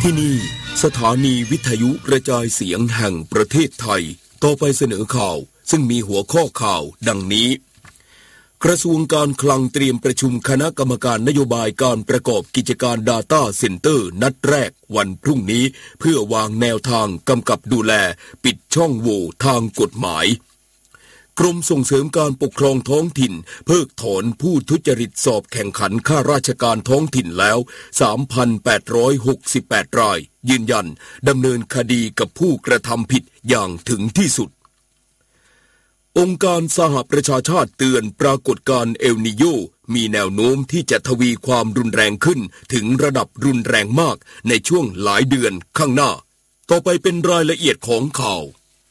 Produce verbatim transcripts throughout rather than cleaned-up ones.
ที่นี่สถานีวิทยุกระจายเสียงแห่งประเทศไทยต่อไปเสนอข่าวซึ่งมีหัวข้อข่าวดังนี้กระทรวงการคลังเตรียมประชุมคณะกรรมการนโยบายการประกอบกิจการ Data Center นัดแรกวันพรุ่งนี้เพื่อวางแนวทางกำกับดูแลปิดช่องโหว่ทางกฎหมายกรมส่งเสริมการปกครองท้องถิ่นเพิกถอนผู้ทุจริตสอบแข่งขันข้าราชการท้องถิ่นแล้ว สามพันแปดร้อยหกสิบแปด รายยืนยันดำเนินคดีกับผู้กระทำผิดอย่างถึงที่สุดองค์การสหประชาชาติเตือนปรากฏการณ์เอลนีโญมีแนวโน้มที่จะทวีความรุนแรงขึ้นถึงระดับรุนแรงมากในช่วงหลายเดือนข้างหน้าต่อไปเป็นรายละเอียดของข่าว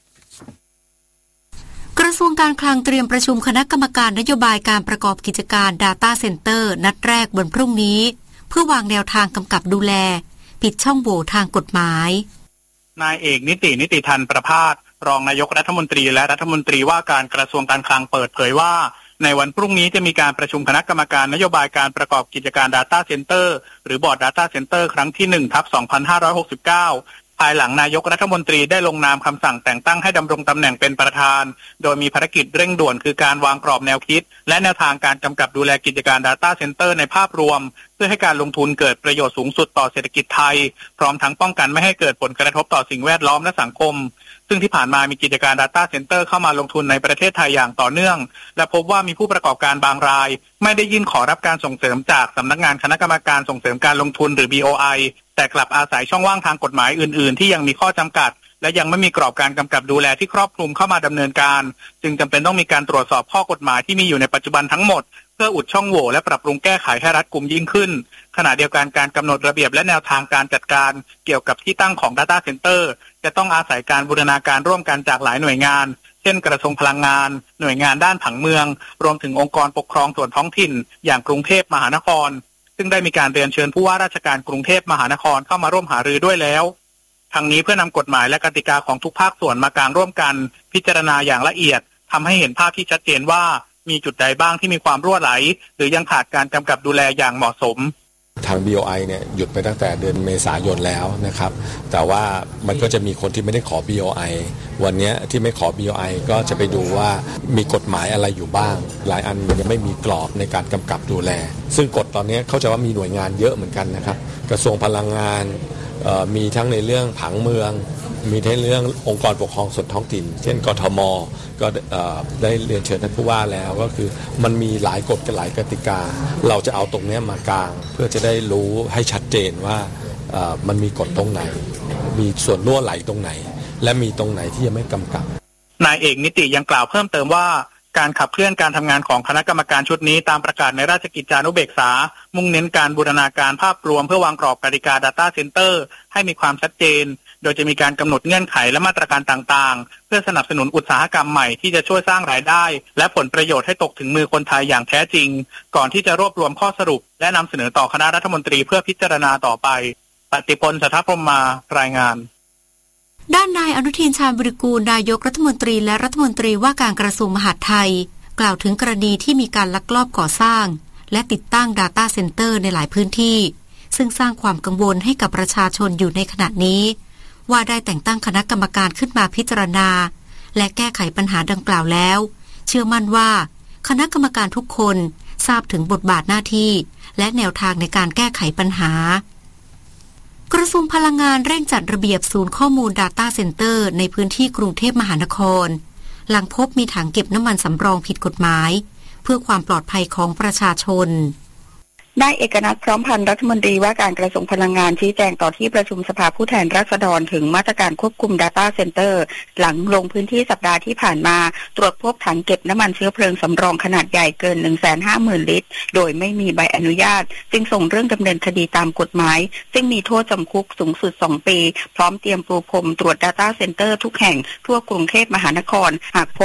กระทรวงการคลังเตรียมประชุมคณะกรรมการนโยบายการประกอบกิจการ Data Center นัดแรกวันพรุ่งนี้เพื่อวางแนวทางกำกับดูแลปิดช่องโหว่ทางกฎหมายนายเอกนิตินิติธันประภาสรองนายกรัฐมนตรีและรัฐมนตรีว่าการกระทรวงการคลังเปิดเผยว่าในวันพรุ่งนี้จะมีการประชุมคณะกรรมการนโยบายการประกอบกิจการ Data Center หรือบอร์ด Data Center ครั้งที่ หนึ่งทับสองพันห้าร้อยหกสิบเก้า ภายหลังนายกรัฐมนตรีได้ลงนามคำสั่งแต่งตั้งให้ดำรงตำแหน่งเป็นประธานโดยมีภารกิจเร่งด่วนคือการวางกรอบแนวคิดและแนวทางการกำกับดูแลกิจการ Data Center ในภาพรวมเพื่อให้การลงทุนเกิดประโยชน์สูงสุดต่อเศรษฐกิจไทยพร้อมทั้งป้องกันไม่ให้เกิดผลกระทบต่อสิ่งแวดล้อมและสังคมซึ่งที่ผ่านมามีกิจการ Data Center เข้ามาลงทุนในประเทศไทยอย่างต่อเนื่องและพบว่ามีผู้ประกอบการบางรายไม่ได้ยื่นขอรับการส่งเสริมจากสำนักงานคณะกรรมการส่งเสริมการลงทุนหรือ บี โอ ไอ แต่กลับอาศัยช่องว่างทางกฎหมายอื่นๆที่ยังมีข้อจำกัดและยังไม่มีกรอบการกำกับดูแลที่ครอบคลุมเข้ามาดำเนินการจึงจำเป็นต้องมีการตรวจสอบข้อกฎหมายที่มีอยู่ในปัจจุบันทั้งหมดเพื่ออุดช่องโหว่และปรับปรุงแก้ไขให้รัดกุมยิ่งขึ้นขณะเดียวกันการกำหนดระเบียบและแนวทางการจัดการเกี่ยวกับที่ตั้งของ Data Center จะต้องอาศัยการบูรณาการร่วมกันจากหลายหน่วยงานเช่นกระทรวงพลังงานหน่วยงานด้านผังเมืองรวมถึงองค์กรปกครองส่วนท้องถิ่นอย่างกรุงเทพมหานครซึ่งได้มีการเรียนเชิญผู้ว่าราชการกรุงเทพมหานครเข้ามาร่วมหารือด้วยแล้วทั้งนี้เพื่อนำกฎหมายและกติกาของทุกภาคส่วนมากางร่วมกันพิจารณาอย่างละเอียดทำให้เห็นภาพที่ชัดเจนว่ามีจุดใดบ้างที่มีความรั่วไหลหรือยังขาดการกำกับดูแลอย่างเหมาะสมทาง บี โอ ไอ เนี่ยหยุดไปตั้งแต่เดือนเมษายนแล้วนะครับแต่ว่ามันก็จะมีคนที่ไม่ได้ขอ บี โอ ไอ วันนี้ที่ไม่ขอ บี โอ ไอ ก็จะไปดูว่ามีกฎหมายอะไรอยู่บ้างหลายอันมันยังไม่มีกรอบในการกำกับดูแลซึ่งกฎตอนนี้เข้าใจว่ามีหน่วยงานเยอะเหมือนกันนะครับกระทรวงพลังงานมีทั้งในเรื่องผังเมืองมีทั้งเรื่ององค์กรปกครองส่วนท้องถิ่นเช่นกทม.ก็ได้เรียนเชิญท่านผู้ว่าแล้วก็คือมันมีหลายกฎกับหลายกติกาเราจะเอาตรงนี้มากางเพื่อจะได้รู้ให้ชัดเจนว่ามันมีกฎตรงไหนมีส่วนรั่วไหลตรงไหนและมีตรงไหนที่ยังไม่กำกับนายเอกนิติยังกล่าวเพิ่มเติมว่าการขับเคลื่อนการทำงานของคณะกรรมการชุดนี้ตามประกาศในราชกิจจานุเบกษามุ่งเน้นการบูรณาการภาพรวมเพื่อวางกรอบกติกา Data Center ให้มีความชัดเจนโดยจะมีการกำหนดเงื่อนไขและมาตรการต่างๆเพื่อสนับสนุนอุตสาหกรรมใหม่ที่จะช่วยสร้างรายได้และผลประโยชน์ให้ตกถึงมือคนไทยอย่างแท้จริงก่อนที่จะรวบรวมข้อสรุปและนำเสนอต่อคณะรัฐมนตรีเพื่อพิจารณาต่อไปปฏิพล สัทธพรหมารายงานด้านนายอนุทินชาญวิรากูลนายกรัฐมนตรีและรัฐมนตรีว่าการกระทรวงมหาดไทยกล่าวถึงกรณีที่มีการลักลอบก่อสร้างและติดตั้ง Data Center ในหลายพื้นที่ซึ่งสร้างความกังวลให้กับประชาชนอยู่ในขณะนี้ว่าได้แต่งตั้งคณะกรรมการขึ้นมาพิจารณาและแก้ไขปัญหาดังกล่าวแล้วเชื่อมั่นว่าคณะกรรมการทุกคนทราบถึงบทบาทหน้าที่และแนวทางในการแก้ไขปัญหากระทรวงพลังงานเร่งจัดระเบียบศูนย์ข้อมูล Data Center ในพื้นที่กรุงเทพมหานครหลังพบมีถังเก็บน้ำมันสำรองผิดกฎหมายเพื่อความปลอดภัยของประชาชนนายเอกนัทพร้อมพันธ์รัฐมนตรีว่าการกระทรวงพลังงานชี้แจงต่อที่ประชุมสภาผู้แทนราษฎรถึงมาตรการควบคุม Data Center หลังลงพื้นที่สัปดาห์ที่ผ่านมาตรวจพบถังเก็บน้ำมันเชื้อเพลิงสำรองขนาดใหญ่เกิน หนึ่งแสนห้าหมื่น ลิตรโดยไม่มีใบอนุญาตจึงส่งเรื่องดำเนินคดีตามกฎหมายซึ่งมีโทษจำคุกสูงสุดสองปีพร้อมเตรียมปูพรมตรวจ Data Center ทุกแห่งทั่วกรุงเทพมหานครหากพบผิด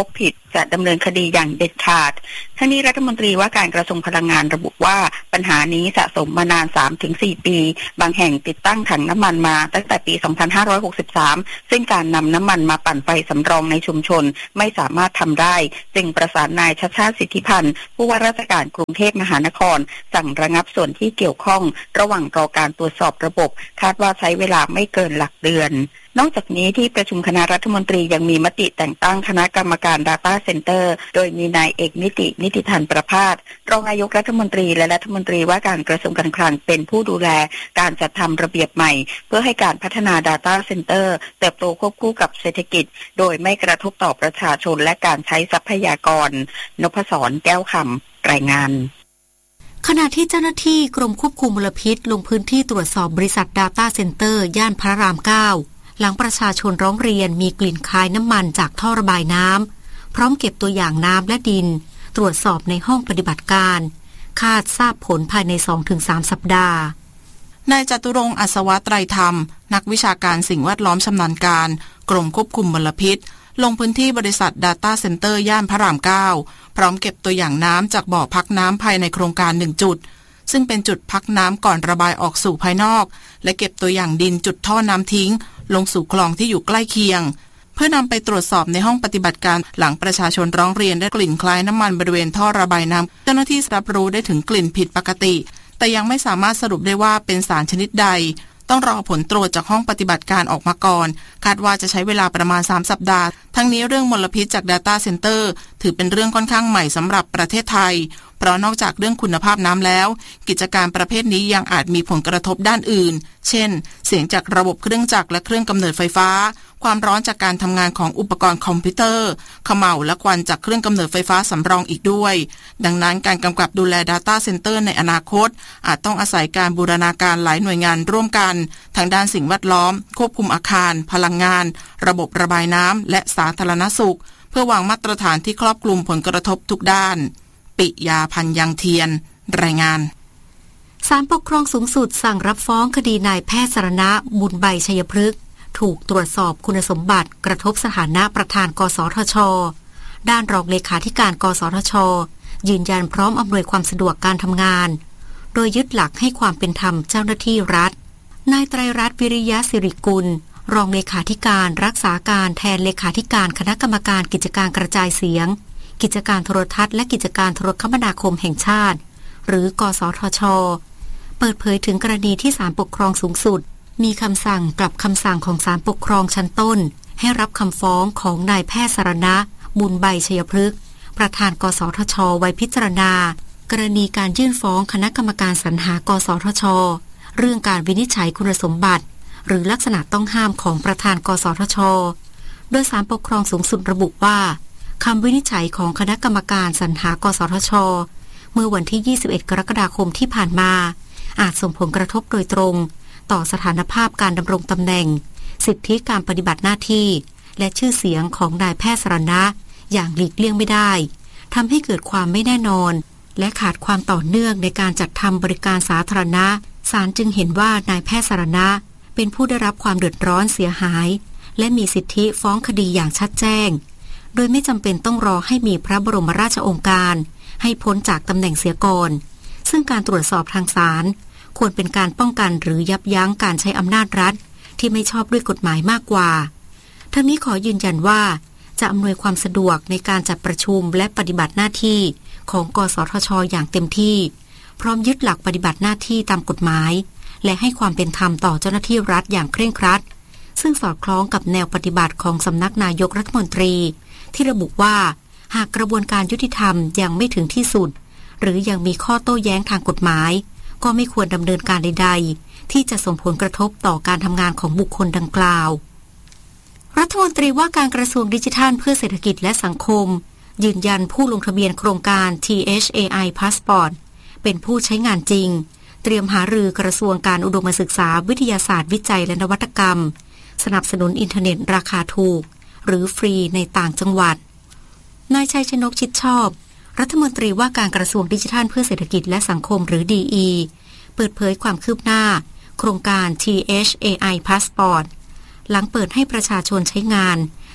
จะดำเนินคดีอย่างเด็ดขาดทั้งนี้รัฐมนตรีว่าการกระทรวงพลังงานระบุว่าปัญหานี้สะสมมานาน สามถึงสี่ ปีบางแห่งติดตั้งถังน้ำมันมาตั้งแต่ปี สองพันห้าร้อยหกสิบสาม ซึ่งการนำน้ำมันมาปั่นไฟสำรองในชุมชนไม่สามารถทำได้จึงประสานนายชัชชาติสิทธิพันธ์ผู้ว่าราชการกรุงเทพมหานครสั่งระงับส่วนที่เกี่ยวข้องระหว่างรอการตรวจสอบระบบคาดว่าใช้เวลาไม่เกินหลักเดือนนอกจากนี้ที่ประชุมคณะรัฐมนตรียังมีมติแต่งตั้งคณะกรรมการ Data Center โดยมีนายเอกนิตินิติธันประภาสรองนายกรัฐมนตรีและรัฐมนตรีว่าการกระทรวงการคลังเป็นผู้ดูแลการจัดทำระเบียบใหม่เพื่อให้การพัฒนา Data Center เติบโตควบคู่กับเศรษฐกิจโดยไม่กระทบต่อประชาชนและการใช้ทรัพยากรนพศรแก้วคำรายงานขณะที่เจ้าหน้าที่กรมควบคุมมลพิษลงพื้นที่ตรวจสอบบริษัท Data Center ย่านพระรามเก้าหลังประชาชนร้องเรียนมีกลิ่นคล้ายน้ำมันจากท่อระบายน้ำพร้อมเก็บตัวอย่างน้ำและดินตรวจสอบในห้องปฏิบัติการคาดทราบผลภายใน สองถึงสาม สัปดาห์นายจตุรงค์ อัศวะไตรธรรมนักวิชาการสิ่งแวดล้อมชำนาญการกรมควบคุมมลพิษลงพื้นที่บริษัท Data Center ย่านพระรามเก้าพร้อมเก็บตัวอย่างน้ำจากบ่อพักน้ำภายในโครงการหนึ่งจุดซึ่งเป็นจุดพักน้ำก่อนระบายออกสู่ภายนอกและเก็บตัวอย่างดินจุดท่อน้ำทิ้งลงสู่คลองที่อยู่ใกล้เคียงเพื่อนำไปตรวจสอบในห้องปฏิบัติการหลังประชาชนร้องเรียนได้กลิ่นคล้ายน้ำมันบริเวณท่อระบายน้ำเจ้าหน้าที่รับรู้ได้ถึงกลิ่นผิดปกติแต่ยังไม่สามารถสรุปได้ว่าเป็นสารชนิดใดต้องรอผลตรวจจากห้องปฏิบัติการออกมาก่อนคาดว่าจะใช้เวลาประมาณสามสัปดาห์ทั้งนี้เรื่องมลพิษจาก Data Center ถือเป็นเรื่องค่อนข้างใหม่สำหรับประเทศไทยเพราะนอกจากเรื่องคุณภาพน้ำแล้วกิจการประเภทนี้ยังอาจมีผลกระทบด้านอื่นเช่นเสียงจากระบบเครื่องจักรและเครื่องกำเนิดไฟฟ้าความร้อนจากการทำงานของอุปกรณ์คอมพิวเตอร์เขม่าและควันจากเครื่องกำเนิดไฟฟ้าสำรองอีกด้วยดังนั้นการกำกับดูแล Data Center ในอนาคตอาจต้องอาศัยการบูรณาการหลายหน่วยงานร่วมกันทางด้านสิ่งแวดล้อมควบคุมอาคารพลังงานระบบระบายน้ำและสาธารณสุขเพื่อวางมาตรฐานที่ครอบคลุมผลกระทบทุกด้านปิยาพันธ์ยังเทียนรายงานศาลปกครองสูงสุดสั่งรับฟ้องคดีนายแพทย์สรณะบุญใบชัยพฤกษ์ถูกตรวจสอบคุณสมบัติกระทบสถานะประธานกสทช.ด้านรองเลขาธิการกสทช.ยืนยันพร้อมอำนวยความสะดวกการทำงานโดยยึดหลักให้ความเป็นธรรมเจ้าหน้าที่รัฐนายไตรรัตน์วิริยะสิริกุลรองเลขาธิการรักษาการแทนเลขาธิการคณะกรรมการกิจการกระจายเสียงกิจการโทรทัศน์และกิจการโทรคมนาคมแห่งชาติหรือกสทช.เปิดเผยถึงกรณีที่ศาลปกครองสูงสุดมีคำสั่งกลับคำสั่งของศาลปกครองชั้นต้นให้รับคำฟ้องของนายแพทย์สรณะบุญใบชัยพฤกษ์ประธานกสทช.ไว้พิจารณากรณีการยื่นฟ้องคณะกรรมการสรรหากสทช.เรื่องการวินิจฉัยคุณสมบัติหรือลักษณะต้องห้ามของประธานกสทช.โดยศาลปกครองสูงสุดระบุว่าคำวินิจฉัยของคณะกรรมการสรรหากสทช.เมื่อวันที่ ยี่สิบเอ็ด กรกฎาคมที่ผ่านมาอาจส่งผลกระทบโดยตรงต่อสถานภาพการดำรงตำแหน่งสิทธิการปฏิบัติหน้าที่และชื่อเสียงของนายแพทย์สรณะอย่างหลีกเลี่ยงไม่ได้ทำให้เกิดความไม่แน่นอนและขาดความต่อเนื่องในการจัดทำบริการสาธารณะศาลจึงเห็นว่านายแพทย์สรณะเป็นผู้ได้รับความเดือดร้อนเสียหายและมีสิทธิฟ้องคดีอย่างชัดแจ้งโดยไม่จำเป็นต้องรอให้มีพระบรมราชโองการให้พ้นจากตำแหน่งเสียก่อนซึ่งการตรวจสอบทางศาลควรเป็นการป้องกันหรือยับยั้งการใช้อำนาจรัฐที่ไม่ชอบด้วยกฎหมายมากกว่าทั้งนี้ขอยืนยันว่าจะอำนวยความสะดวกในการจัดประชุมและปฏิบัติหน้าที่ของกสทช.อย่างเต็มที่พร้อมยึดหลักปฏิบัติหน้าที่ตามกฎหมายและให้ความเป็นธรรมต่อเจ้าหน้าที่รัฐอย่างเคร่งครัดซึ่งสอดคล้องกับแนวปฏิบัติของสำนักนายกรัฐมนตรีที่ระบุว่าหากกระบวนการยุติธรรมยังไม่ถึงที่สุดหรือยังมีข้อโต้แย้งทางกฎหมายก็ไม่ควรดำเนินการใดๆที่จะส่งผลกระทบต่อการทำงานของบุคคลดังกล่าวรัฐมนตรีว่าการกระทรวงดิจิทัลเพื่อเศรษฐกิจและสังคมยืนยันผู้ลงทะเบียนโครงการ ที เอช เอ ไอ Passport เป็นผู้ใช้งานจริงเตรียมหารือกระทรวงการอุดมศึกษาวิทยาศาสตร์วิจัยและนวัตกรรมสนับสนุนอินเทอร์เน็ตราคาถูกหรือฟรีในต่างจังหวัดนายชัยชนกชิดชอบรัฐมนตรีว่าการกระทรวงดิจิทัลเพื่อเศรษฐกิจและสังคมหรือ ดี อี เปิดเผยความคืบหน้าโครงการ ที เอช เอ ไอ Passport หลังเปิดให้ประชาชนใช้งาน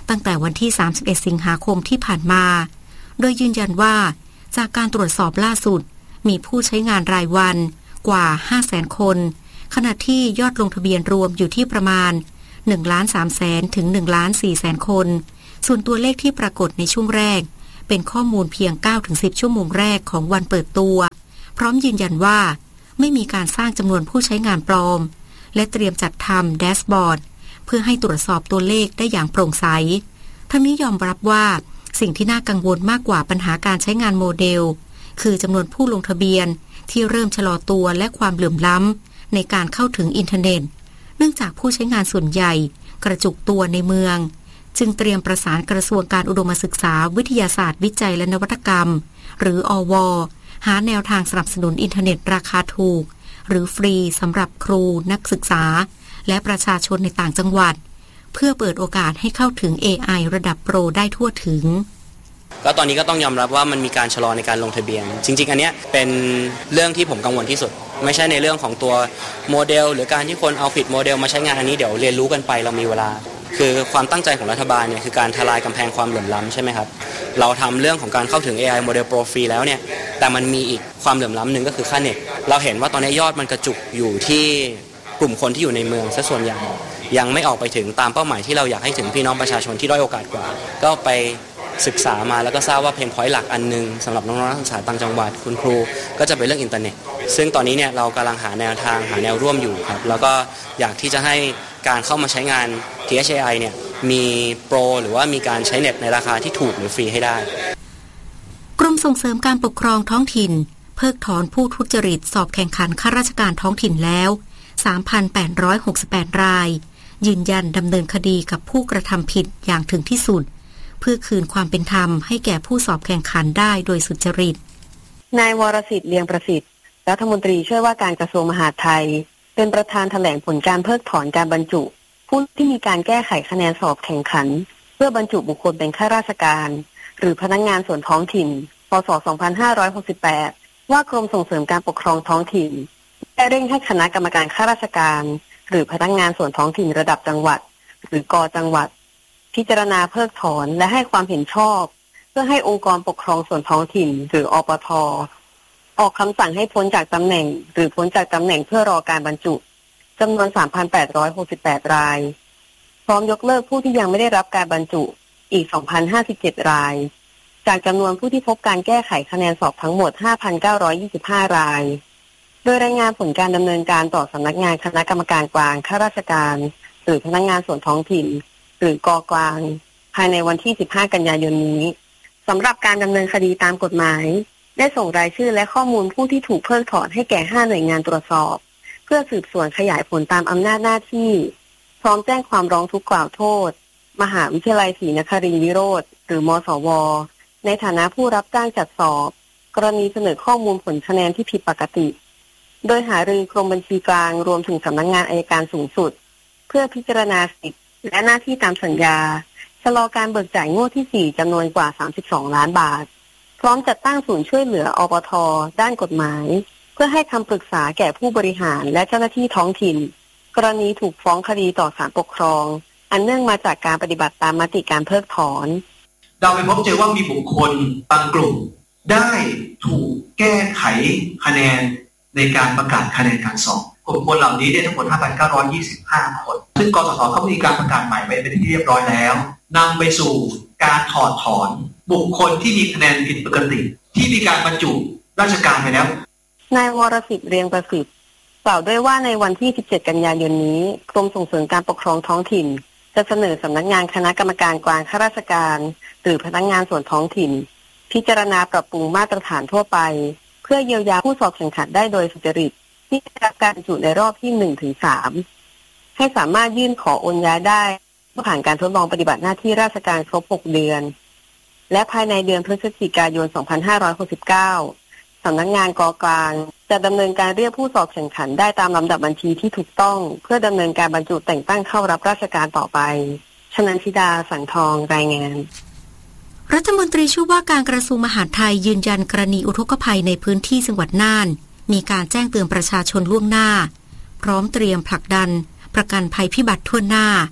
ตั้งแต่วันที่สามสิบเอ็ดสิงหาคมที่ผ่านมาโดยยืนยันว่าจากการตรวจสอบล่าสุดมีผู้ใช้งานรายวันกว่า ห้าแสน คนขณะที่ยอดลงทะเบียนรวมอยู่ที่ประมาณ หนึ่งล้านสามแสน ถึง หนึ่งล้านสี่แสน คนส่วนตัวเลขที่ปรากฏในช่วงแรกเป็นข้อมูลเพียง เก้าถึงสิบ ชั่วโมงแรกของวันเปิดตัวพร้อมยืนยันว่าไม่มีการสร้างจำนวนผู้ใช้งานปลอมและเตรียมจัดทำแดชบอร์ดเพื่อให้ตรวจสอบตัวเลขได้อย่างโปร่งใสทั้งนี้ยอมรับว่าสิ่งที่น่ากังวลมากกว่าปัญหาการใช้งานโมเดลคือจำนวนผู้ลงทะเบียนที่เริ่มชะลอตัวและความเหลื่อมล้ำในการเข้าถึงอินเทอร์เน็ตเนื่องจากผู้ใช้งานส่วนใหญ่กระจุกตัวในเมืองจึงเตรียมประสานกระทรวงการอุดมศึกษาวิทยาศาสตร์วิจัยและนวัตกรรมหรืออว.หาแนวทางสนับสนุนอินเทอร์เน็ตราคาถูกหรือฟรีสำหรับครูนักศึกษาและประชาชนในต่างจังหวัดเพื่อเปิดโอกาสให้เข้าถึง เอ ไอ ระดับโปรได้ทั่วถึงก็ตอนนี้ก็ต้องยอมรับว่ามันมีการชะลอในการลงทะเบียนจริงๆอันเนี้ยเป็นเรื่องที่ผมกังวลที่สุดไม่ใช่ในเรื่องของตัวโมเดลหรือการที่คนเอาผิดโมเดลมาใช้งานอันนี้เดี๋ยวเรียนรู้กันไปเรามีเวลาคือความตั้งใจของรัฐบาลเนี่ยคือการทลายกำแพงความเหลื่อมล้ำใช่ไหมครับเราทำเรื่องของการเข้าถึง เอ ไอ โมเดลโปรฟรีแล้วเนี่ยแต่มันมีอีกความเหลื่อมล้ำหนึ่งก็คือค่าเน็ตเราเห็นว่าตอนนี้ยอดมันกระจุกอยู่ที่กลุ่มคนที่อยู่ในเมืองซะส่วนใหญ่ยังไม่ออกไปถึงตามเป้าหมายที่เราอยากให้ถึงพี่น้องประชาชนที่ด้อยโอกาสกว่าก็ไปศึกษามาแล้วก็ทราบว่าเพนพอยต์หลักอันนึงสำหรับน้องๆนักศึกษาต่างจังหวัดคุณครูก็จะเป็นเรื่องอินเทอร์เน็ตซึ่งตอนนี้เนี่ยเรากำลังหาแนวทางหาแนวร่วมอยู่ครับแล้วก็อยากที่จะให้การเข้ามาใช้งาน ที เอช เอ ไอ เนี่ยมีโปรหรือว่ามีการใช้เน็ตในราคาที่ถูกหรือฟรีให้ได้กรมส่งเสริมการปกครองท้องถิ่นเพิกถอนผู้ทุจริตสอบแข่งขันข้าราชการท้องถิ่นแล้ว สามพันแปดร้อยหกสิบแปด รายยืนยันดำเนินคดีกับผู้กระทำผิดอย่างถึงที่สุดเพื่อคืนความเป็นธรรมให้แก่ผู้สอบแข่งขันได้โดยสุจริตนายวรสิทธิ์เลียงประสิทธิ์รัฐมนตรีช่วยว่าการกระทรวงมหาดไทยเป็นประธานแถลงผลการเพิกถอนการบรรจุผู้ที่มีการแก้ไขคะแนนสอบแข่งขันเพื่อบรรจุบุคคลเป็นข้าราชการหรือพนักงานส่วนท้องถิ่นพ.ศ. สองพันห้าร้อยหกสิบแปดว่ากรมส่งเสริมการปกครองท้องถิ่นได้เร่งให้คณะกรรมการข้าราชการหรือพนักงานส่วนท้องถิ่นระดับจังหวัดหรือกจังหวัดพิจารณาเพิกถอนและให้ความเห็นชอบเพื่อให้องค์กรปกครองส่วนท้องถิ่นหรืออปท.ออกคำสั่งให้พ้นจากตำแหน่งหรือพ้นจากตำแหน่งเพื่อรอการบรรจุจำนวน สามพันแปดร้อยหกสิบแปด รายพร้อมยกเลิกผู้ที่ยังไม่ได้รับการบรรจุอีก สองพันห้าสิบเจ็ด รายจากจำนวนผู้ที่พบการแก้ไขคะแนนสอบทั้งหมด ห้าพันเก้าร้อยยี่สิบห้า รายโดยรายงานผลการดำเนินการต่อสำนักงานคณะกรรมการกลางข้าราชการหรือพนักงานส่วนท้องถิ่นหรือกกลางภายในวันที่สิบห้ากันยายนนี้สำหรับการดำเนินคดีตามกฎหมายได้ส่งรายชื่อและข้อมูลผู้ที่ถูกเพิกถอนให้แก่ห้าหน่วยงานตรวจสอบเพื่อสืบสวนขยายผลตามอำนาจหน้าที่พร้อมแจ้งความร้องทุกข์กล่าวโทษมหาวิทยาลัยศรีนครินทร์วิโรธหรือมสวในฐานะผู้รับจ้างจัดสอบกรณีเสนอข้อมูลผลคะแนนที่ผิดปกติโดยหารือกรมบัญชีกลางรวมถึงสำนักงานอัยการสูงสุดเพื่อพิจารณาสิทธิและหน้าที่ตามสัญญาชะลอการเบิกจ่ายงวดที่สี่จำนวนกว่าสามสิบสองล้านบาทพร้อมจัดตั้งศูนย์ช่วยเหลืออปท.ด้านกฎหมายเพื่อให้คำปรึกษาแก่ผู้บริหารและเจ้าหน้าที่ท้องถิ่นกรณีถูกฟ้องคดีต่อศาลปกครองอันเนื่องมาจากการปฏิบัติตามมติการเพิกถอนเราไปพบเจอว่ามีบุคคลบางกลุ่มได้ถูกแก้ไขคะแนนในการประกาศคะแนนการสอบกลุ่มคนเหล่านี้เนี่ยทั้งหมด ห้าพันเก้าร้อยยี่สิบห้า คนซึ่งกสทเขามีการประกาศใหม่ไปเป็นที่เรียบร้อยแล้วนำไปสู่การถอดถอนบุคคลที่มีคะแนนผิดปกติที่มีการบรรจุราชการไปแล้วนายวรสิทธิ์เรียงประสิทธิ์กล่าวด้วยว่าในวันที่สิบเจ็ดกันยายนนี้กรมส่งเสริมการปกครองท้องถิ่นจะเสนอสำนักงานคณะกรรมการกลางข้าราชการหรือพนักงานส่วนท้องถิ่นพิจารณาปรับปรุงมาตรฐานทั่วไปเพื่อเยียวยาผู้สอบแข่งขันได้โดยสุจริตที่ได้รับการบรรจุในรอบที่ หนึ่งถึงสาม ให้สามารถยื่นขอโอนย้ายได้เมื่อผ่านการทดลองปฏิบัติหน้าที่ราชการครบหกเดือนและภายในเดือนพฤศจิกายน สองพันห้าร้อยหกสิบเก้า สำนักงานกกลางจะดำเนินการเรียกผู้สอบแข่งขันได้ตามลำดับบัญชีที่ถูกต้องเพื่อดำเนินการบรรจุแต่งตั้งเข้ารับราชการต่อไปชนันทิดาสังทองรายงานรัฐมนตรีช่วยว่าการกระทรวงมหาดไทยยืนยันกรณีอุทกภัยในพื้นที่จังหวัดน่านมีการแจ้งเตือนประชาชนล่วงหน้าพร้อมเตรียมผลักดันประกันภัยพิบัติทั่วหน้า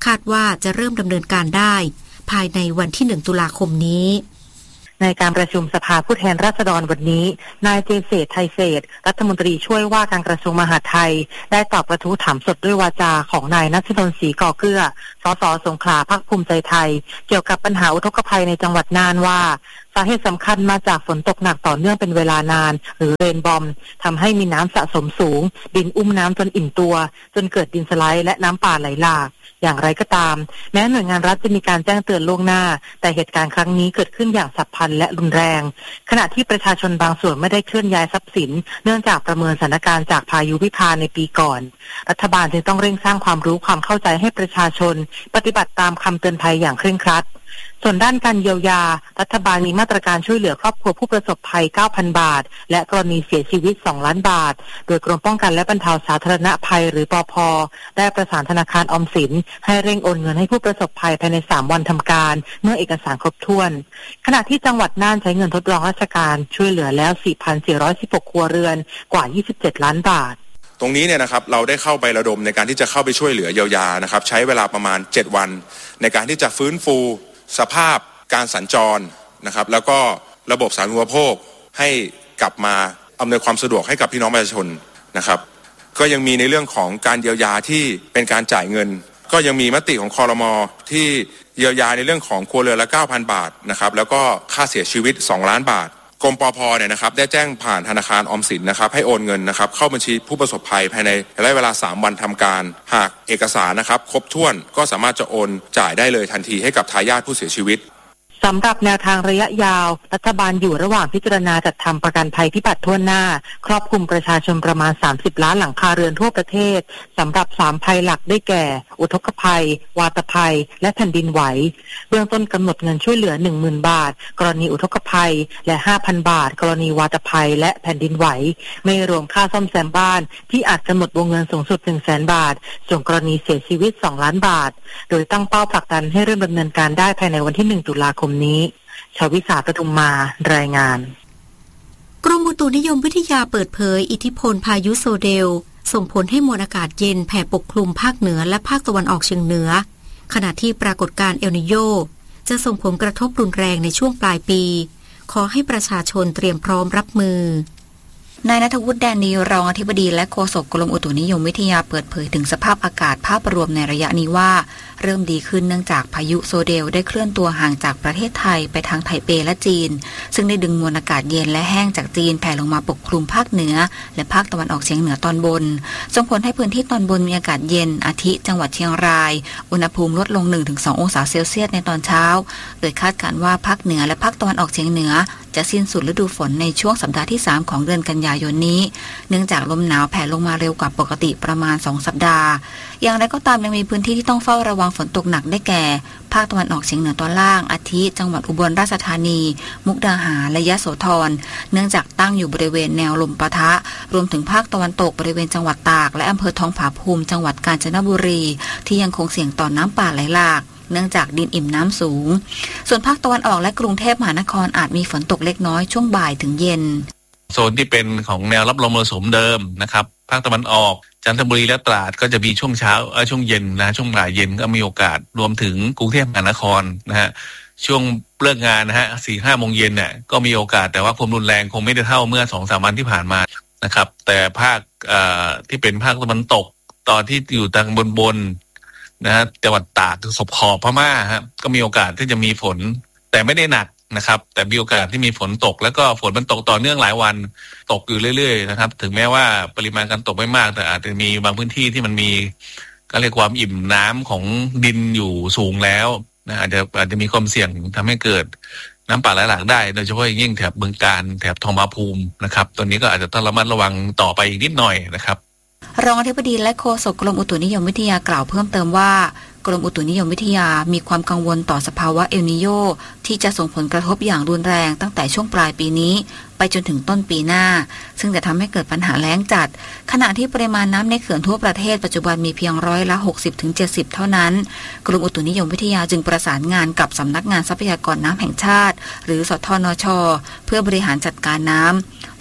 คาดว่าจะเริ่มดำเนินการได้ภายในวันที่หนึ่งตุลาคมนี้ในการประชุมสภาผู้แทนราษฎรวันนี้นายเจเษฐไทยเศรษฐ์รัฐมนตรีช่วยว่าการกระทรวงมหาดไทยได้ตอบกระทู้ถามสดด้วยวาจาของนายณัฐนนท์ศรีก่อเกลือสสสงขลาพรรคภูมิใจไทยเกี่ยวกับปัญหาอุทกภัยในจังหวัดน่านว่าสาเหตุสำคัญมาจากฝนตกหนักต่อเนื่องเป็นเวลานานหรือเรนบอมทำให้มีน้ำสะสมสูงดินอุ้มน้ำจนอิ่มตัวจนเกิดดินสไลด์และน้ำป่าไหลหลากอย่างไรก็ตามแม้หน่วยงานรัฐจะมีการแจ้งเตือนล่วงหน้าแต่เหตุการณ์ครั้งนี้เกิดขึ้นอย่างฉับพลันและรุนแรงขณะที่ประชาชนบางส่วนไม่ได้เคลื่อนย้ายทรัพย์สินเนื่องจากประเมินสถานการณ์จากพายุวิภาในปีก่อนรัฐบาลจึงต้องเร่งสร้างความรู้ความเข้าใจให้ประชาชนปฏิบัติตามคำเตือนภัยอย่างเคร่งครัดส่วนด้านการเยียวยารัฐบาลมีมาตรการช่วยเหลือครอบครัวผู้ประสบภัย เก้าพัน บาทและกรณีเสียชีวิตสองล้านบาทโดยกรมป้องกันและบรรเทาสาธารณภัยหรือปภ.ได้ประสานธนาคารออมสินให้เร่งโอนเงินให้ผู้ประสบภัยภายในสามวันทำการเมื่อเอกสารครบถ้วนขณะที่จังหวัดน่านใช้เงินทดลองราชการช่วยเหลือแล้ว สี่พันสี่ร้อยสิบหก ครัวเรือนกว่ายี่สิบเจ็ดล้านบาทตรงนี้เนี่ยนะครับเราได้เข้าไประดมในการที่จะเข้าไปช่วยเหลือเยียวยานะครับใช้เวลาประมาณเจ็ดวันในการที่จะฟื้นฟูสภาพการสัญจรนะครับแล้วก็ระบบสาธารณูปโภคให้กลับมาอำนวยความสะดวกให้กับพี่น้องประชาชนนะครับก็ยังมีในเรื่องของการเยียวยาที่เป็นการจ่ายเงินก็ยังมีมติของครม.ที่เยียวยาในเรื่องของครัวเรือนละ เก้าพัน บาทนะครับแล้วก็ค่าเสียชีวิตสองล้านบาทกรมปภ.เนี่ยนะครับได้แจ้งผ่านธนาคารออมสินนะครับให้โอนเงินนะครับเข้าบัญชีผู้ประสบภัยภายในระยะเวลาสามวันทำการหากเอกสารนะครับครบถ้วนก็สามารถจะโอนจ่ายได้เลยทันทีให้กับทายาทผู้เสียชีวิตสำหรับแนวทางระยะยาวรัฐบาลอยู่ระหว่างพิจารณาจัดทำประกันภัยพิบัติทั่วหน้าครอบคลุมประชาชนประมาณสามสิบล้านหลังคาเรือนทั่วประเทศสำหรับสามภัยหลักได้แก่อุทกภัยวาตภัยและแผ่นดินไหวเบื้องต้นกำหนดเงินช่วยเหลือ หนึ่งหมื่น บาทกรณีอุทกภัยและ ห้าพัน บาทกรณีวาตภัยและแผ่นดินไหวไม่รวมค่าซ่อมแซมบ้านที่อาจกำหนดวงเงินสูงสุด หนึ่งแสน บาทส่วนกรณีเสียชีวิตสองล้านบาทโดยตั้งเป้าผลักดันให้เริ่มดำเนินการได้ภายในวันที่หนึ่งตุลาคมนี้ชวิสาปทุมมารายงานกรมอุตุนิยมวิทยาเปิดเผยอิทธิพลพายุโซเดลส่งผลให้มวลอากาศเย็นแผ่ปกคลุมภาคเหนือและภาคตะวันออกเฉียงเหนือขณะที่ปรากฏการณ์เอลนิโญจะส่งผลกระทบรุนแรงในช่วงปลายปีขอให้ประชาชนเตรียมพร้อมรับมือนายณัฐวุฒิ แดนดีรองอธิบดีและโฆษกกรมอุตุนิยมวิทยาเปิดเผยถึงสภาพอากาศภาพรวมในระยะนี้ว่าเริ่มดีขึ้นเนื่องจากพายุโซเดลได้เคลื่อนตัวห่างจากประเทศไทยไปทางไทเปและจีนซึ่งได้ดึงมวลอากาศเย็นและแห้งจากจีนแผ่ลงมาปกคลุมภาคเหนือและภาคตะวันออกเฉียงเหนือตอนบนส่งผลให้พื้นที่ตอนบนมีอากาศเย็นอาทิจังหวัดเชียงรายอุณหภูมิลดลง หนึ่งถึงสอง องศาเซลเซียสในตอนเช้าโดยคาดการณ์ว่าภาคเหนือและภาคตะวันออกเฉียงเหนือจะสิ้นสุดฤดูฝนในช่วงสัปดาห์ที่สามของเดือนกันยายนนี้เนื่องจากลมหนาวแผ่ลงมาเร็วกว่าปกติประมาณสองสัปดาห์อย่างไรก็ตามยังมีพื้นที่ที่ต้องเฝ้าระวังฝนตกหนักได้แก่ภาคตะวันออกเฉียงเหนือตอนล่างอาทิจังหวัดอุบลราชธานีมุกดาหารและยโสธรเนื่องจากตั้งอยู่บริเวณแนวลมปะทะรวมถึงภาคตะวันตกบริเวณจังหวัดตากและอำเภอทองผาภูมิจังหวัดกาญจนบุรีที่ยังคงเสี่ยงต่อน้ำป่าไหลหลากเนื่องจากดินอิ่มน้ำสูงส่วนภาคตะวันออกและกรุงเทพมหานครอาจมีฝนตกเล็กน้อยช่วงบ่ายถึงเย็นโซนที่เป็นของแนวรับลมมรสุมเดิมนะครับภาคตะวันออกจันทบุรีและตราดก็จะมีช่วงเช้าเอ่อช่วงเย็นนะช่วงบ่ายเย็นก็มีโอกาสรวมถึงกรุงเทพมหานครนะฮะช่วงเลิกงานนะฮะ สี่ห้า โมงเย็นเนี่ยก็มีโอกาสแต่ว่าความรุนแรงคงไม่ได้เท่าเมื่อ สองสาม วันที่ผ่านมานะครับแต่ภาคเอ่อที่เป็นภาคตะวันตกตอนที่อยู่ทางบนๆนะฮะจังหวัดตากขอบขอบพม่าฮะก็มีโอกาสที่จะมีฝนแต่ไม่ได้หนักนะครับแต่มีโอกาสที่มีฝนตกแล้วก็ฝนมันตกต่อเนื่องหลายวันตกอยู่เรื่อยๆนะครับถึงแม้ว่าปริมาณการตกไม่มากแต่อาจจะมีบางพื้นที่ที่มันมีก็เรียกความอิ่มน้ำของดินอยู่สูงแล้วนะอาจจะอาจจะมีความเสี่ยงทำให้เกิดน้ำป่าไหลหลากได้โดยเฉพาะอย่างยิ่งแถบบึงกาฬแถบทองผาภูมินะครับตัวนี้ก็อาจจะต้องระมัดระวังต่อไปอีกนิดหน่อยนะครับรองอธิบดีและโฆษกกรมอุตุนิยมวิทยากล่าวเพิ่มเติมว่ากรมอุตุนิยมวิทยามีความกังวลต่อสภาวะเอลนิโญที่จะส่งผลกระทบอย่างรุนแรงตั้งแต่ช่วงปลายปีนี้ไปจนถึงต้นปีหน้าซึ่งจะทำให้เกิดปัญหาแล้งจัดขณะที่ปริมาณน้ำในเขื่อนทั่วประเทศปัจจุบันมีเพียงร้อยละ หกสิบถึงเจ็ดสิบ เท่านั้นกรมอุตุนิยมวิทยาจึงประสานงานกับสำนักงานทรัพยากรน้ำแห่งชาติหรือสทนช.เพื่อบริหารจัดการน้ำ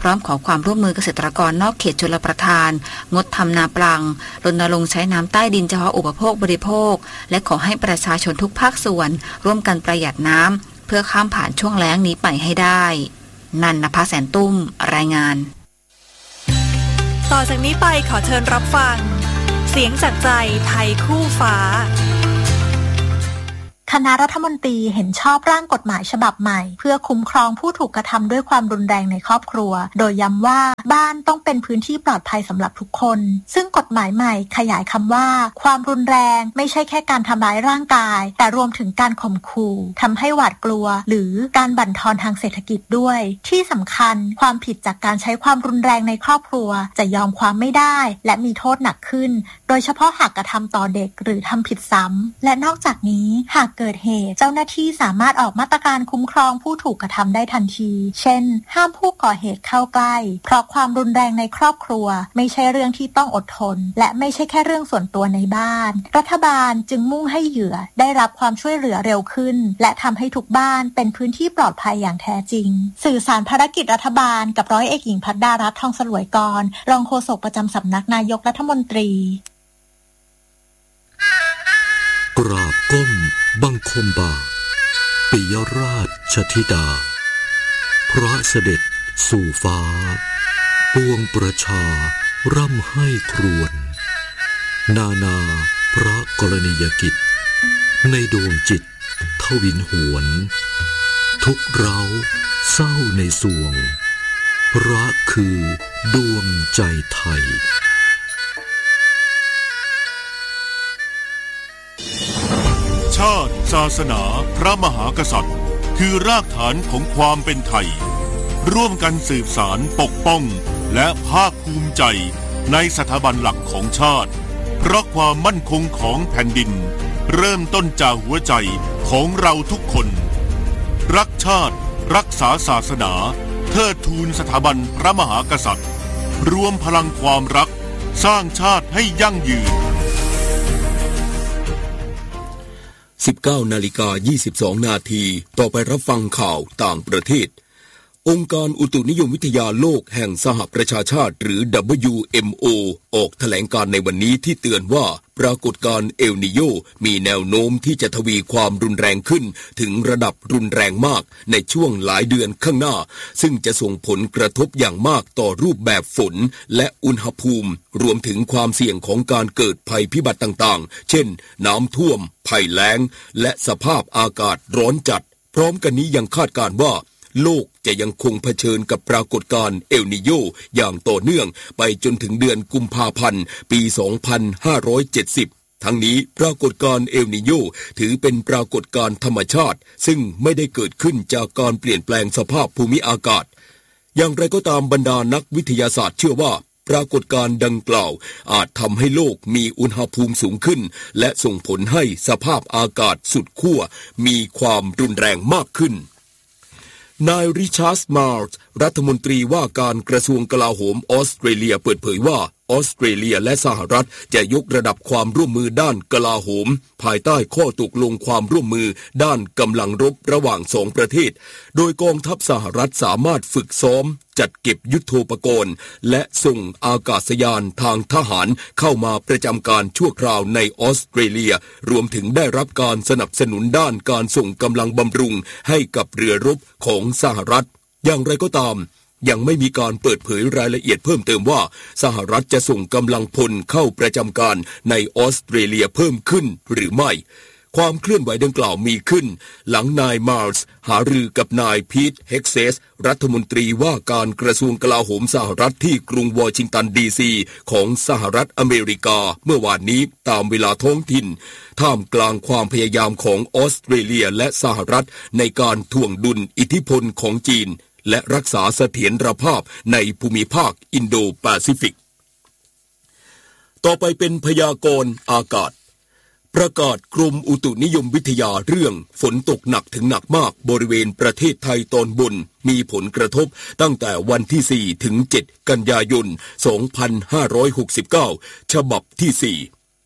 พร้อมขอความร่วมมือเกษตรกรนอกเขตชลประทานงดทำนาปลังรณรงค์ใช้น้ำใต้ดินเฉพาะอุปโภคบริโภคและขอให้ประชาชนทุกภาคส่วนร่วมกันประหยัดน้ำเพื่อข้ามผ่านช่วงแล้งนี้ไปให้ได้นันนภาแสนตุ้มรายงานต่อจากนี้ไปขอเชิญรับฟังเสียงจากใจไทยคู่ฟ้าคณะรัฐมนตรีเห็นชอบร่างกฎหมายฉบับใหม่เพื่อคุ้มครองผู้ถูกกระทำด้วยความรุนแรงในครอบครัวโดยย้ำว่าบ้านต้องเป็นพื้นที่ปลอดภัยสำหรับทุกคนซึ่งกฎหมายใหม่ขยายคำว่าความรุนแรงไม่ใช่แค่การทำร้ายร่างกายแต่รวมถึงการข่มขู่ทำให้หวาดกลัวหรือการบั่นทอนทางเศรษฐกิจด้วยที่สำคัญความผิดจากการใช้ความรุนแรงในครอบครัวจะยอมความไม่ได้และมีโทษหนักขึ้นโดยเฉพาะหากกระทำต่อเด็กหรือทำผิดซ้ำและนอกจากนี้หากเกิดเหตุเจ้าหน้าที่สามารถออกมาตรการคุ้มครองผู้ถูกกระทำได้ทันทีเช่นห้ามผู้ก่อเหตุเข้าใกล้เพราะความรุนแรงในครอบครัวไม่ใช่เรื่องที่ต้องอดทนและไม่ใช่แค่เรื่องส่วนตัวในบ้านรัฐบาลจึงมุ่งให้เหยื่อได้รับความช่วยเหลือเร็วขึ้นและทำให้ทุกบ้านเป็นพื้นที่ปลอดภัยอย่างแท้จริงสื่อสารภารกิจรัฐบาลกับร้อยเอกหญิงภัทรดารัตน์ทองสลวยกรรองโฆษกประจำสำนักนายกรัฐมนตรีกราบก้มบังคมบาทปิยราชธิดาพระเสด็จสู่ฟ้าปวงประชาร่ำให้ครวญนานาพระกรณียกิจในดวงจิตทวินหวนทุกเร้าเศร้าในสวงพระคือดวงใจไทยชาติศาสนาพระมหากษัตริย์คือรากฐานของความเป็นไทยร่วมกันสืบสารปกป้องและภาคภูมิใจในสถาบันหลักของชาติเพราะความมั่นคงของแผ่นดินเริ่มต้นจากหัวใจของเราทุกคนรักชาติรักษาศาสนาเทิดทูนสถาบันพระมหากษัตริย์รวมพลังความรักสร้างชาติให้ยั่งยืนสิบเก้านาฬิกายี่สิบสองนาทีต่อไปรับฟังข่าวต่างประเทศองค์การอุตุนิยมวิทยาโลกแห่งสหประชาชาติหรือ ดับเบิลยู เอ็ม โอ ออกแถลงการในวันนี้ที่เตือนว่าปรากฏการณ์เอลนีโญมีแนวโน้มที่จะทวีความรุนแรงขึ้นถึงระดับรุนแรงมากในช่วงหลายเดือนข้างหน้าซึ่งจะส่งผลกระทบอย่างมากต่อรูปแบบฝนและอุณหภูมิรวมถึงความเสี่ยงของการเกิดภัยพิบัติต่างๆเช่นน้ำท่วมภัยแล้งและสภาพอากาศร้อนจัดพร้อมกันนี้ยังคาดการณ์ว่าโลกจะยังคงเผชิญกับปรากฏการณ์เอลนีโญอย่างต่อเนื่องไปจนถึงเดือนกุมภาพันธ์ปี สองพันห้าร้อยเจ็ดสิบ ทั้งนี้ปรากฏการณ์เอลนีโญถือเป็นปรากฏการณ์ธรรมชาติซึ่งไม่ได้เกิดขึ้นจากการเปลี่ยนแปลงสภาพภูมิอากาศอย่างไรก็ตามบรรดานักวิทยาศาสตร์เชื่อว่าปรากฏการณ์ดังกล่าวอาจทำให้โลกมีอุณหภูมิสูงขึ้นและส่งผลให้สภาพอากาศสุดขั้วมีความรุนแรงมากขึ้นนายริชาร์ด มาร์ชรัฐมนตรีว่าการกระทรวงกลาโหมออสเตรเลียเปิดเผยว่าออสเตรเลียและสหรัฐจะยกระดับความร่วมมือด้านกลาโหมภายใต้ข้อตกลงความร่วมมือด้านกำลังรบระหว่างสองประเทศโดยกองทัพสหรัฐสามารถฝึกซ้อมจัดเก็บยุทโธปกรณ์และส่งอากาศยานทางทหารเข้ามาประจำการชั่วคราวในออสเตรเลียรวมถึงได้รับการสนับสนุนด้านการส่งกำลังบำรุงให้กับเรือรบของสหรัฐอย่างไรก็ตามยังไม่มีการเปิดเผยรายละเอียดเพิ่มเติมว่าสหรัฐจะส่งกำลังพลเข้าประจำการในออสเตรเลียเพิ่มขึ้นหรือไม่ความเคลื่อนไหวดังกล่าวมีขึ้นหลังนายมาร์สหารือกับนายพีทเฮ็กเซสรัฐมนตรีว่าการกระทรวงกลาโหมสหรัฐที่กรุงวอชิงตันดีซีของสหรัฐอเมริกาเมื่อวานนี้ตามเวลาท้องถิ่นท่ามกลางความพยายามของออสเตรเลียและสหรัฐในการถ่วงดุลอิทธิพลของจีนและรักษาเสถียรภาพในภูมิภาคอินโดแปซิฟิกต่อไปเป็นพยากรณ์อากาศประกาศกรมอุตุนิยมวิทยาเรื่องฝนตกหนักถึงหนักมากบริเวณประเทศไทยตอนบนมีผลกระทบตั้งแต่วันที่สี่ถึงเจ็ดกันยายนสองพันห้าร้อยหกสิบเก้าฉบับที่สี่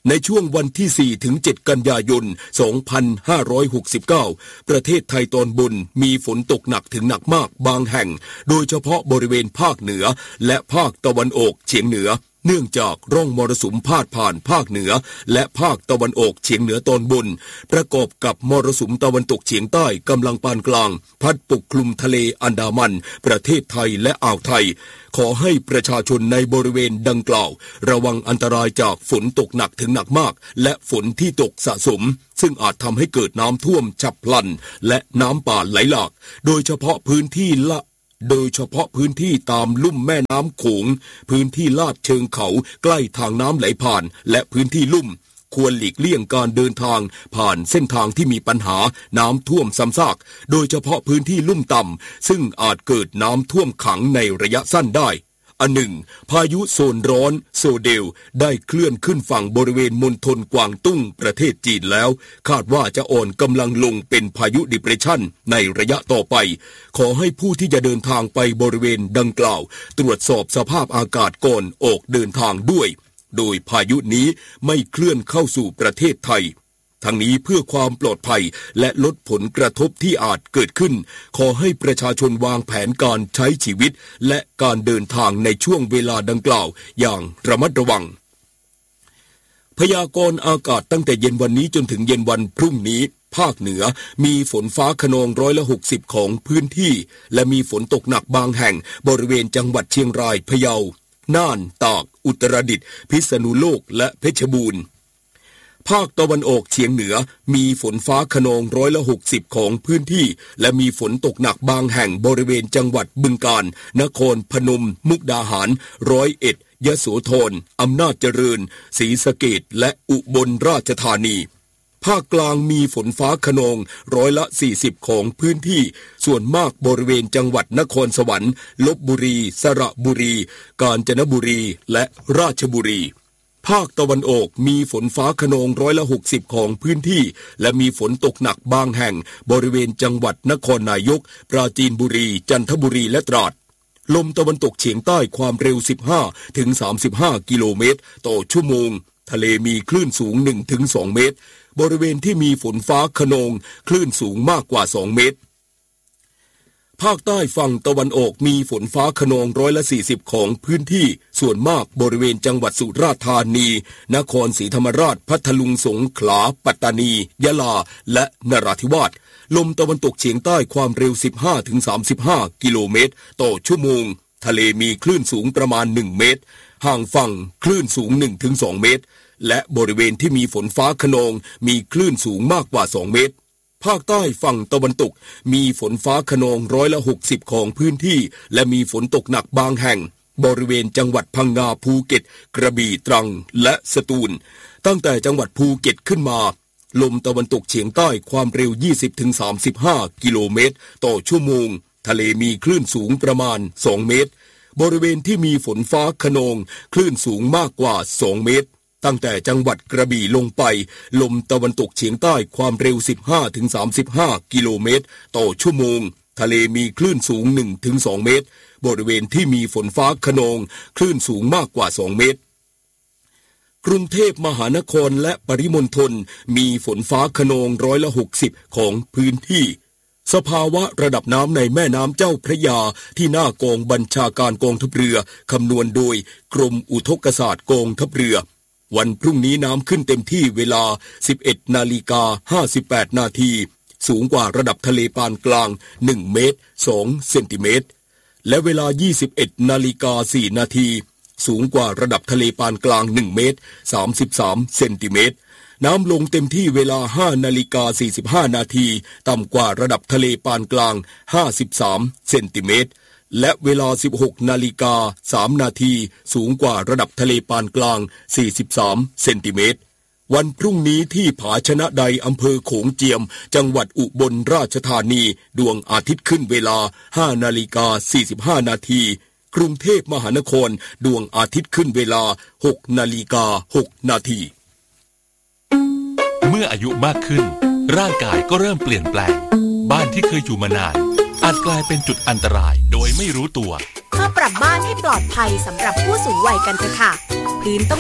ในช่วงวันที่ สี่ถึงเจ็ด กันยายน สองพันห้าร้อยหกสิบเก้า ประเทศไทยตอนบนมีฝนตกหนักถึงหนักมากบางแห่งโดยเฉพาะบริเวณภาคเหนือและภาคตะวันออกเฉียงเหนือเนื่องจากร่องมรสุมพาดผ่านภาคเหนือและภาคตะวันออกเฉียงเหนือตอนบนประกอบกับมรสุมตะวันตกเฉียงใต้กำลังปานกลางพัดปกคลุมทะเลอันดามันประเทศไทยและอ่าวไทยขอให้ประชาชนในบริเวณดังกล่าวระวังอันตรายจากฝนตกหนักถึงหนักมากและฝนที่ตกสะสมซึ่งอาจทำให้เกิดน้ำท่วมฉับพลันและน้ำป่าไหลหลากโดยเฉพาะพื้นที่ละโดยเฉพาะพื้นที่ตามลุ่มแม่น้ำโขงพื้นที่ลาดเชิงเขาใกล้ทางน้ำไหลผ่านและพื้นที่ลุ่มควรหลีกเลี่ยงการเดินทางผ่านเส้นทางที่มีปัญหาน้ำท่วมซ้ำซากโดยเฉพาะพื้นที่ลุ่มต่ำซึ่งอาจเกิดน้ำท่วมขังในระยะสั้นได้อันหนึ่งพายุโซนร้อนโซเดลได้เคลื่อนขึ้นฝั่งบริเวณมณฑลกวางตุ้งประเทศจีนแล้วคาดว่าจะอ่อนกำลังลงเป็นพายุดิเพรสชันในระยะต่อไปขอให้ผู้ที่จะเดินทางไปบริเวณดังกล่าวตรวจสอบสภาพอากาศก่อนออกเดินทางด้วยโดยพายุนี้ไม่เคลื่อนเข้าสู่ประเทศไทยทั้งนี้เพื่อความปลอดภัยและลดผลกระทบที่อาจเกิดขึ้นขอให้ประชาชนวางแผนการใช้ชีวิตและการเดินทางในช่วงเวลาดังกล่าวอย่างระมัดระวังพยากรณ์อากาศตั้งแต่เย็นวันนี้จนถึงเย็นวันพรุ่งนี้ภาคเหนือมีฝนฟ้าคะนองร้อยละหกสิบของพื้นที่และมีฝนตกหนักบางแห่งบริเวณจังหวัดเชียงรายพะเยาน่านตากอุตรดิตถ์พิษณุโลกและเพชรบูรณ์ภาคตะวันออกเฉียงเหนือมีฝนฟ้าคะนองร้อยละหกสิบของพื้นที่และมีฝนตกหนักบางแห่งบริเวณจังหวัดบึงกาฬนครพนมมุกดาหารร้อยเอ็ดยโสธรอำนาจเจริญศรีสะเกษและอุบลราชธานีภาคกลางมีฝนฟ้าคะนองร้อยละสี่สิบของพื้นที่ส่วนมากบริเวณจังหวัดนครสวรรค์ลพบุรีสระบุรีกาญจนบุรีและราชบุรีภาคตะวันออกมีฝนฟ้าคะนองร้อยละหกสิบของพื้นที่และมีฝนตกหนักบางแห่งบริเวณจังหวัดนครนายกปราจีนบุรีจันทบุรีและตราดลมตะวันตกเฉียงใต้ความเร็ว สิบห้าถึงสามสิบห้า กิโลเมตรต่อชั่วโมงทะเลมีคลื่นสูง หนึ่งถึงสอง เมตรบริเวณที่มีฝนฟ้าคะนองคลื่นสูงมากกว่าสองเมตรภาคใต้ฝั่งตะวันออกมีฝนฟ้าคะนองร้อยละสี่สิบของพื้นที่ส่วนมากบริเวณจังหวัดสุราษฎร์ธานีนครศรีธรรมราชพัทลุงสงขลาปัตตานียะลาและนราธิวาสลมตะวันตกเฉียงใต้ความเร็ว สิบห้าถึงสามสิบห้า กิโลเมตรต่อชั่วโมงทะเลมีคลื่นสูงประมาณหนึ่งเมตรห่างฝั่งคลื่นสูง หนึ่งถึงสอง เมตรและบริเวณที่มีฝนฟ้าคะนองมีคลื่นสูงมากกว่าสองเมตรภาคใต้ฝั่งตะวันตกมีฝนฟ้าคะนองร้อยละหกสิบของพื้นที่และมีฝนตกหนักบางแห่งบริเวณจังหวัดพังงาภูเก็ตกระบี่ตรังและสตูลตั้งแต่จังหวัดภูเก็ตขึ้นมาลมตะวันตกเฉียงใต้ความเร็ว ยี่สิบถึงสามสิบห้า กิโลเมตรต่อชั่วโมงทะเลมีคลื่นสูงประมาณสองเมตรบริเวณที่มีฝนฟ้าคะนองคลื่นสูงมากกว่าสองเมตรตั้งแต่จังหวัดกระบี่ลงไปลมตะวันตกเฉียงใต้ความเร็ว สิบห้าถึงสามสิบห้า กิโลเมตรต่อชั่วโมงทะเลมีคลื่นสูง หนึ่งถึงสอง เมตรบริเวณที่มีฝนฟ้าคะนองคลื่นสูงมากกว่าสองเมตรกรุงเทพมหานครและปริมณฑลมีฝนฟ้าคะนองร้อยละหกสิบของพื้นที่สภาวะระดับน้ำในแม่น้ำเจ้าพระยาที่หน้ากองบัญชาการกองทัพเรือคำนวณโดยกรมอุทกศาสตร์กองทัพเรือวันพรุ่งนี้น้ำขึ้นเต็มที่เวลา สิบเอ็ดนาฬิกาห้าสิบแปด นาทีสูงกว่าระดับทะเลปานกลางหนึ่งเมตรสองเซนติเมตรและเวลา ยี่สิบเอ็ดนาฬิกาสี่ นาทีสูงกว่าระดับทะเลปานกลางหนึ่งเมตรสามสิบสามเซนติเมตรน้ำลงเต็มที่เวลา ห้านาฬิกาสี่สิบห้า นาทีต่ำกว่าระดับทะเลปานกลางห้าสิบสามเซนติเมตรและเวลา สิบหกนาฬิกาสาม นาทีสูงกว่าระดับทะเลปานกลางสี่สิบสามเซนติเมตรวันพรุ่งนี้ที่ผาชนะใดอำเภอโขงเจียมจังหวัดอุบลราชธานีดวงอาทิตย์ขึ้นเวลา ห้านาฬิกาสี่สิบห้า นาทีกรุงเทพมหานครดวงอาทิตย์ขึ้นเวลา หกนาฬิกาหก นาทีเมื่ออายุมากขึ้นร่างกายก็เริ่มเปลี่ยนแปลงบ้านที่เคยอยู่มานานอาจกลายเป็นจุดอันตรายโดยไม่รู้ตัวมาปรับบ้านให้ปลอดภัยสำหรับผู้สูงวัยกันเถอะค่ะพื้นต้อง